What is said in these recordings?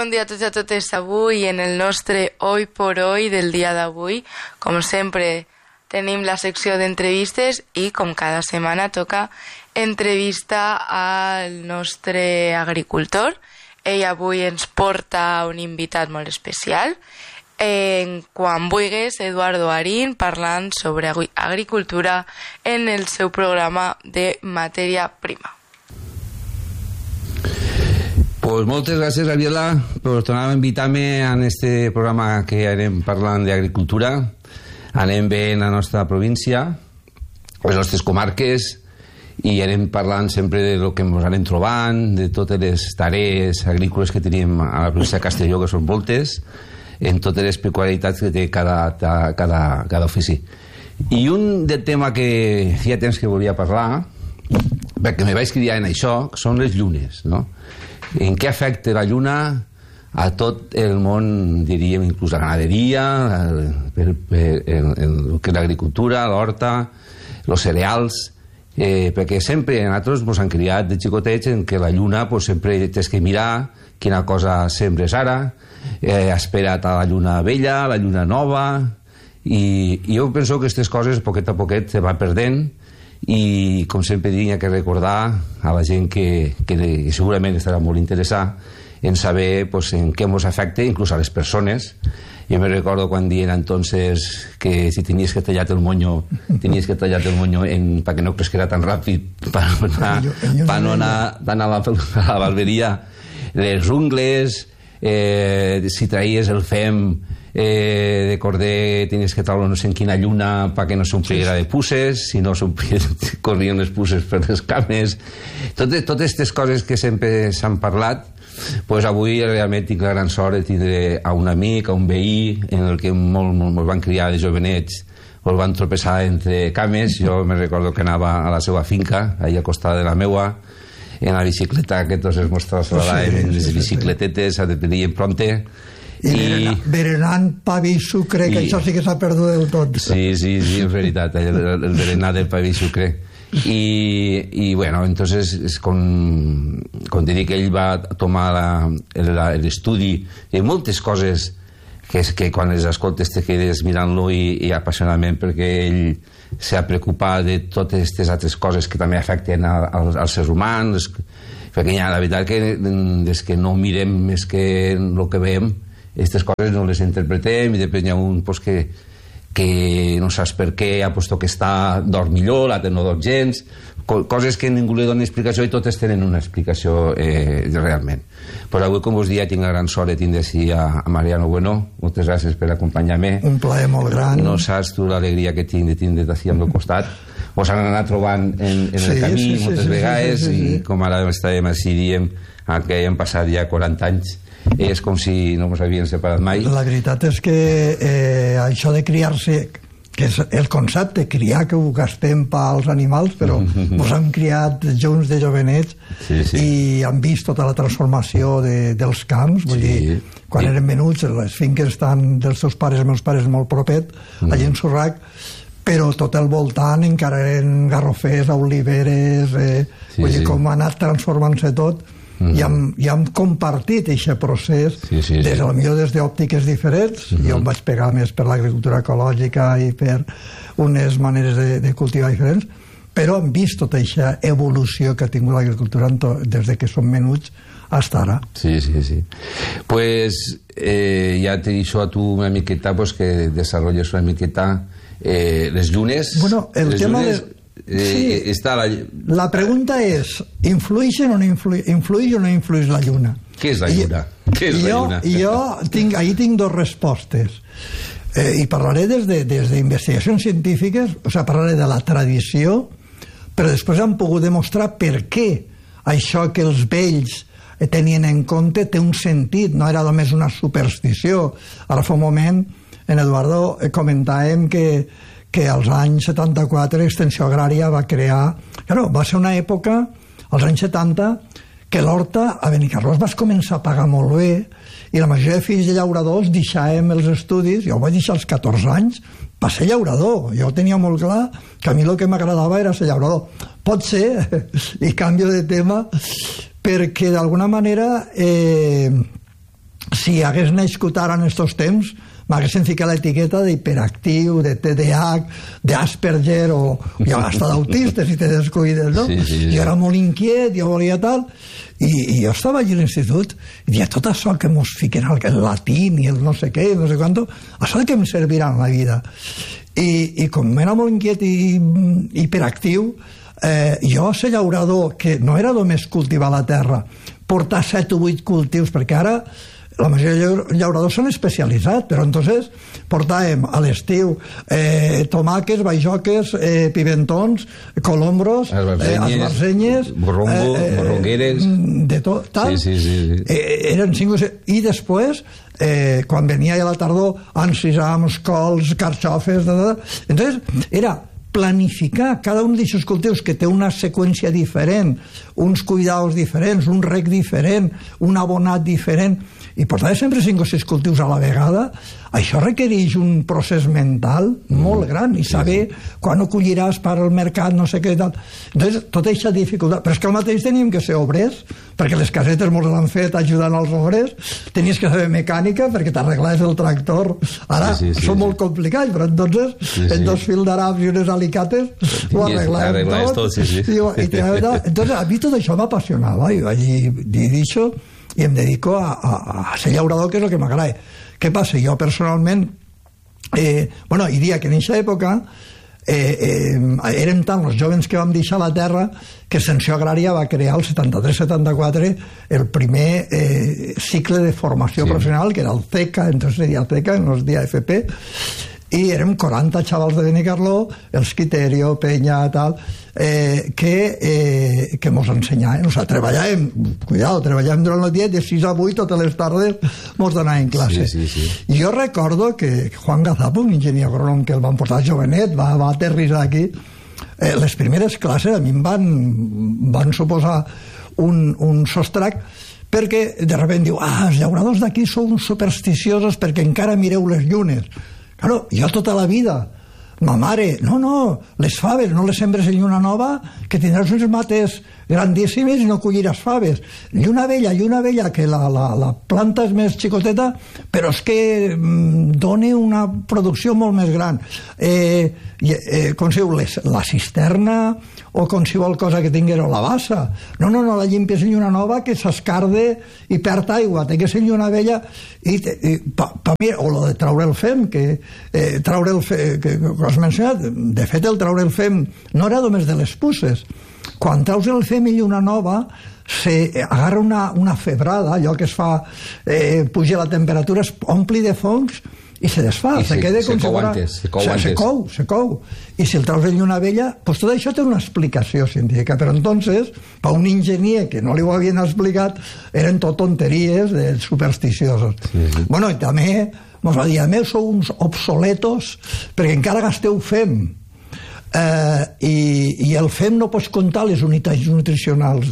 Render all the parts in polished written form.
Bon dia a tots i a totes avui en el nostre Hoy por Hoy del dia d'avui. Com sempre tenim la secció d'entrevistes i com cada setmana toca entrevista al nostre agricultor. Ell avui ens porta un invitat molt especial. Quan vulguis, Eduardo Arín, parlant sobre agricultura en el seu programa de Matèria Prima. Pues moltes gràcies, Gabriela, per tornar a invitar-me en este programa que anem parlant d'agricultura. Anem bé en la nostra província, les nostres comarques, i anem parlant sempre de lo que ens anem trobant, de totes les tarees agrícoles que tenim a la província de Castelló, que són moltes, en totes les peculiaritats que té cada ofici. I un del tema que feia temps que volia parlar, perquè me vaig criar en això, són les llunes, no? En què afecta la lluna a tot el món, diríem, inclús la ramaderia, el que és l'agricultura, l'horta, els cereals, perquè sempre nosaltres ens han criat de xicotets en què la lluna sempre tens que mirar quina cosa sembres ara, espera't a la lluna vella, a la lluna nova, i jo penso que aquestes coses poquet a poquet se van perdent, i com sempre dic, hi ha que recordar a la gent que segurament estarà molt interessada en saber en què ens afecta, inclús a les persones. Jo me recordo quan diuen entonces que si tenies que tallar el moño perquè no cresquera tan ràpid per no anar a la barberia, les ungles, si traïes el fem de corder tenies que treure no sé en quina lluna perquè no s'ompliguera de puces, si no corrien les puces per les cames. Totes aquestes coses que sempre s'han parlat, avui realment tinc la gran sort de tindre a un amic, a un veí, en el que ens van criar de jovenets, ens van tropeçar entre cames. Jo me recordo que anava a la seva finca, allà al costat de la meua, en la bicicleta que tots els mostres en les bicicletetes, a depenia en pronte, i berenant pa vi sucre, que això sí que s'ha perdut del tot. Sí, és veritat, el berenar del pa vi sucre. I bueno, entonces és com te dic, ell va tomar l'estudi de moltes coses que quan les escoltes te quedes mirant-lo i apassionadament, perquè ell s'ha preocupat de totes aquestes altres coses que també afecten als éssers humans, perquè la veritat que des que no mirem més que el que veiem, aquestes coses no les interpretem, i després hi ha un que no saps per què ha posat que dorm millor, l'altre no dorm gens, coses que ningú li dona explicació i totes tenen una explicació realment. Però avui, com us dia, tinc la gran sort de tindre així a Mariano Bueno. Moltes gràcies per acompanyar-me. Un plaer molt gran. No saps tu l'alegria que tinc de tindre't així al meu costat. Us han anat trobant en el camí moltes vegades, i com ara estàvem així, diem que hem passat ja 40 anys, és com si no ens havien separat mai. La veritat és que això de criar-se, que és el concepte, criar, que ho gastem pels animals, però ens hem criat junts de jovenets, i hem vist tota la transformació dels camps. Vull dir, quan eren menuts, les finques estan dels seus pares, els meus pares, molt propet, allà en Surrac, però tot el voltant encara eren garrofers, oliveres, vull dir, com ha anat transformant-se tot. I hem compartit aquest procés des d'òptiques diferents. Jo em vaig pegar més per l'agricultura ecològica i per unes maneres de cultivar diferents, però hem vist tota aquesta evolució que ha tingut l'agricultura des que som menuts fins ara. Sí. Pues ja te deixo a tu una miqueta que desenvolupes una miqueta les llunes. Bueno, el tema de... La pregunta és, influeix o no influeix la lluna? Què és la lluna? Jo tinc dues respostes, i parlaré des d'investigacions científiques, parlaré de la tradició, però després han pogut demostrar per què això que els vells tenien en compte té un sentit, no era només una superstició. Ara fa un moment en Eduardo comentàvem que als anys 74 Extensió Agrària va crear... Va ser una època, als anys 70, que l'horta a Benicarlós va començar a pagar molt bé, i la majoria de fills de llauradors deixàvem els estudis. Jo ho vaig deixar als 14 anys, va ser llaurador. Jo tenia molt clar que a mi el que m'agradava era ser llaurador. Pot ser, i canvio de tema, perquè d'alguna manera si hagués nascut ara en estos temps, m'haguessin ficat l'etiqueta d'hiperactiu, de TDAH, d'Asperger o hasta d'autista, si te descuides, no? Jo era molt inquiet, jo volia tal, i jo estava allí a l'institut i deia, tot això que mos fiquen el latín i el no sé què, no sé quanto, això de què em servirà en la vida? I com era molt inquiet i hiperactiu, jo, ser llaurador, que no era només cultivar la terra, portar 7 o 8 cultius, perquè ara la majoria de llauradors són especialitzats, però entonces portàvem a l'estiu tomàquets, baixoques, pimentons, colombros, esbarzenyes, morrongueres, de tot, tal. Eren 5 o 6. I després, quan venia a la tardor, encisams, cols, carxofes, entonces era planificar cada un d'aquests cultius que té una seqüència diferent, uns cuidados diferents, un reg diferent, un abonat diferent, i portar sempre 5 o 6 cultius a la vegada, això requereix un procés mental molt gran, i saber quan ho colliràs per al mercat, no sé què tal. Entonces, tota aquesta dificultat. Però és que al mateix teníem que ser obrers, perquè les casetes mos l'han fet ajudant els obrers, tenies que saber mecànica perquè t'arreglaves el tractor. Ara són molt complicats, però entonces en 2 fils d'arabs i unes alicates ho arreglaves tot. Entonces, a mi tot això m'apassionava, i vaig dir això, i em dedico a ser llaurador, que és el que m'agrada. Què passa? Jo personalment, i diria que en aquesta època érem tant els jovens que vam deixar la terra que Extensió Agrària va crear el 73-74 el primer cicle de formació professional, que era el CECA, entonces seria el CECA, no es dia FP, i érem 40 xavals de Benicarló, els Quiterio, Penya, tal, que mos ensenyaven, o sigui, treballàvem durant el dia, de 6 a 8 totes les tardes mos donaven classe. I jo recordo que Juan Gazapo, un enginyer agrònom que el van portar jovenet, va aterrissar aquí, les primeres classes a mi em van suposar un sostrac, perquè de sobte diu, els llauradors d'aquí sou supersticiosos perquè encara mireu les llunes. Claro, jo tota la vida, ma mare, no, les faves no les sembres en lluna nova, que tindràs unes mates grandíssimes i no colliràs faves. Lluna vella, que la planta és més xicoteta, però és que dona una producció molt més gran. Com si diu, la cisterna o qualsevol cosa que tingués a la bassa. No, la llimpies en lluna nova, que s'escarde i perd aigua. Té que ser lluna vella. O lo de traure el fem, que has mencionat. De fet, el traure el fem no era només de les puces. Quan traus el fem i lluna nova, agarra una febrada, allò que es fa pujar la temperatura, es ompli de fongs i se desfà, se cou. I si el traus en lluna vella, pues tot això té una explicació científica, però entonces, per un enginyer que no li ho havien explicat, eren tot tonteries de supersticiosos. Bueno, i també mos va dir, a més sou uns obsoletos perquè encara gasteu fem. I el fem no pots comptar les unitats nutricionals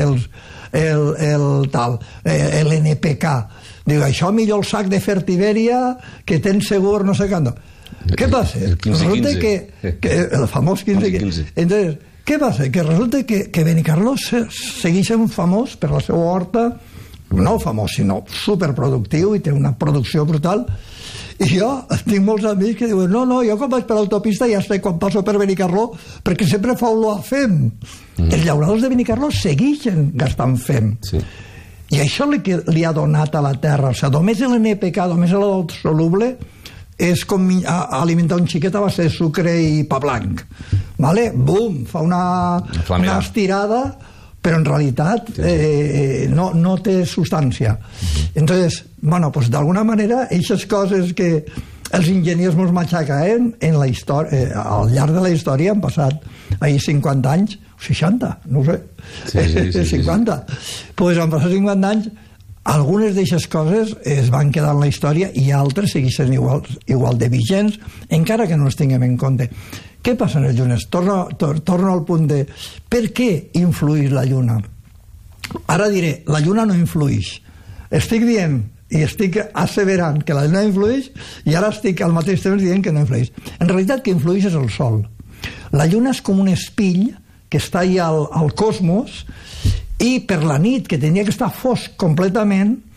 l'NPK. Diu, això millor el sac de Fertiberia que tens segur no sé què. Què passa? El 15-15. El famós 15-15. Entonces, què passa? Que resulta que Benicarló segueix sent famós per la seva horta, no famós, sinó superproductiu, i té una producció brutal. I jo tinc molts amics que diuen, no, jo quan vaig per l'autopista ja sé quan passo per Benicarló, perquè sempre fa olor a fem. Els llauradors de Benicarló segueixen gastant fem. I això li ha donat a la terra. O sigui, només l'NPK, només l'adult soluble, és com alimentar un xiquet a base de sucre i pa blanc. Bum, fa una estirada, però en realitat no té substància. Entonces, pues d'alguna manera, aquestes coses que els enginyers ens matxacaven en la història, al llarg de la història han passat ahir 50 anys, 60, no ho sé, 50. Pues han passat 50 anys, algunes d'aquestes coses es van quedar en la història i altres segueixen igual de vigents, encara que no les tinguem en compte. Què passa en les llunes? Torno al punt de per què influeix la lluna? Ara diré, la lluna no influeix. Estic dient i estic asseverant que la lluna influeix i ara estic al mateix temps dient que no influeix. En realitat, que influeix és el sol. La lluna és com un espill que està allà al cosmos i per la nit, que tenia que estar fosc completament,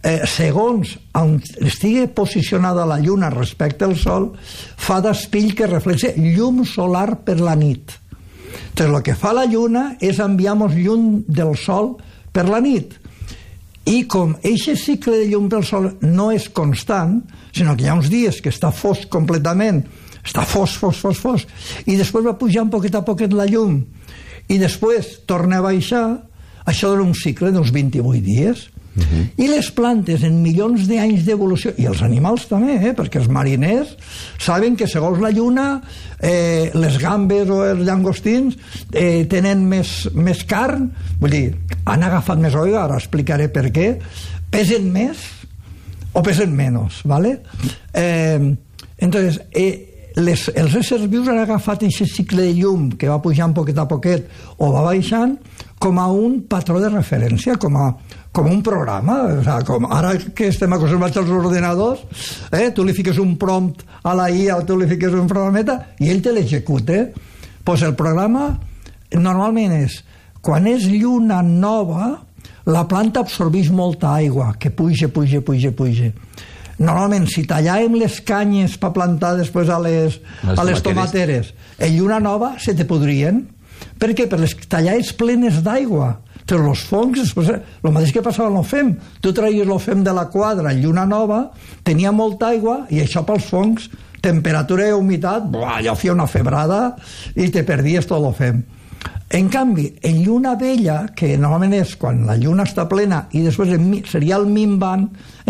segons on estigui posicionada la lluna respecte al sol, fa d'espill que reflexa llum solar per la nit. Entonces, el que fa la lluna és enviar-nos llum del sol per la nit. I com aquest cicle de llum pel sol no és constant, sinó que hi ha uns dies que està fosc completament, està fosc, i després va pujar un poquet a poquet la llum, i després torna a baixar, això dona un cicle d'uns 28 dies. I les plantes, en milions d'anys d'evolució, i els animals també, perquè els mariners saben que segons la lluna les gambes o els llangostins tenen més carn, vull dir, han agafat més oiga, ara explicaré per què, pesen més o pesen menys, ¿vale? Entonces, els éssers vius han agafat aquest cicle de llum que va pujant poquet a poquet o va baixant com a un patró de referència, com un programa. O sea, ara que estem acostumats als ordenadors, tu li fiques un prompt a la IA o tu li fiques un programeta i ell te l'executa. Pues el programa normalment és, quan és lluna nova, la planta absorbeix molta aigua, que puja. Normalment, si tallàvem les canyes per plantar després a les tomateres, en lluna nova se te podrien. Per què? Per les tallades plenes d'aigua. Entonces, els fongs, el mateix que passava amb l'ofem. Tu traies l'ofem de la quadra en lluna nova, tenia molta aigua, i això pels fongs, temperatura i humitat, allò feia una febrada i te perdies tot l'ofem. En canvi, en lluna vella, que normalment és quan la lluna està plena i després seria el minvant,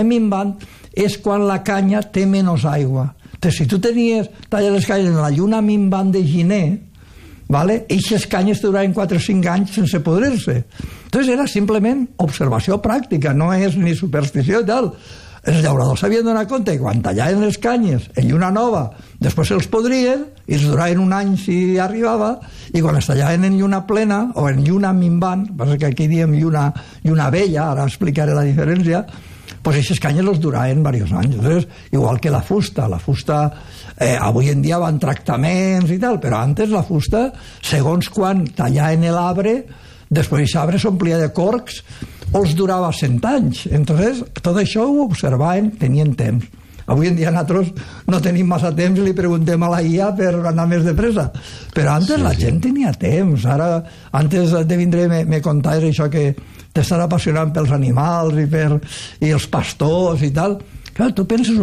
és quan la canya té menys aigua. Entonces, si tu talles les canyes en la lluna minvant de gener, aquestes canyes duraven 4 o 5 anys sense podrir-se. Entonces era simplement observació pràctica, no és ni superstició i tal. Els llauradors s'havien donat compte que quan tallaven les canyes en lluna nova, després se'ls podrien i els duraven un any si arribava, i quan es tallaven en lluna plena o en lluna minvant, perquè aquí diem lluna vella, ara explicaré la diferència, pues aquestes canyes els duraven diversos anys. Entonces, igual que la fusta avui en dia van tractaments i tal, però antes la fusta, segons quan tallaven l'arbre, després aquest arbre s'omplia de corcs o els durava 100 anys. Entonces, tot això ho observaven, tenien temps. Avui en dia nosaltres no tenim massa temps i li preguntem a la IA per anar més de pressa. Però antes la gent tenia temps. Ara, antes de vindre me contaves això que t'estàs apassionant pels animals i els pastors i tal. Clar, tu penses